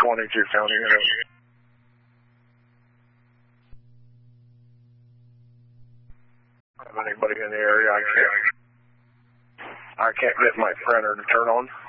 22 County Road. Have anybody in the area? I can't get my printer to turn on.